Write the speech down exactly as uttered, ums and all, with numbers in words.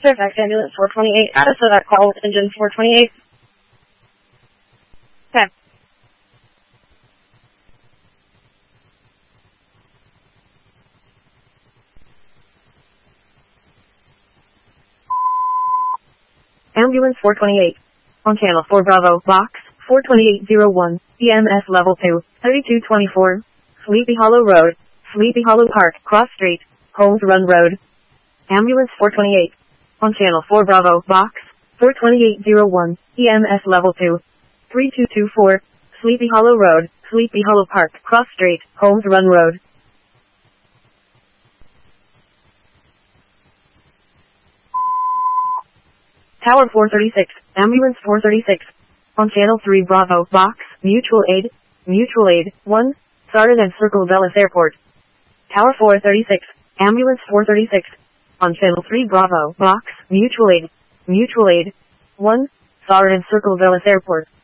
Fairfax Ambulance four twenty-eight, out of that call with engine four twenty-eight. Okay. Ambulance four twenty-eight. On channel four Bravo, box four twenty-eight oh one, E M S level two, thirty-two twenty-four, Sleepy Hollow Road, Sleepy Hollow Park, Cross Street, Holmes Run Road. Ambulance four twenty-eight. On channel four Bravo, box four twenty-eight oh one, E M S level two, thirty-two twenty-four, Sleepy Hollow Road, Sleepy Hollow Park, Cross Street, Holmes Run Road. Tower four thirty-six, Ambulance four thirty-six. On channel three Bravo, box, Mutual Aid, Mutual Aid, one, started and Circle Dulles Airport. Tower four thirty-six, Ambulance four thirty-six. On channel three Bravo, box, Mutual Aid, Mutual Aid, one, started and Circle Dulles Airport.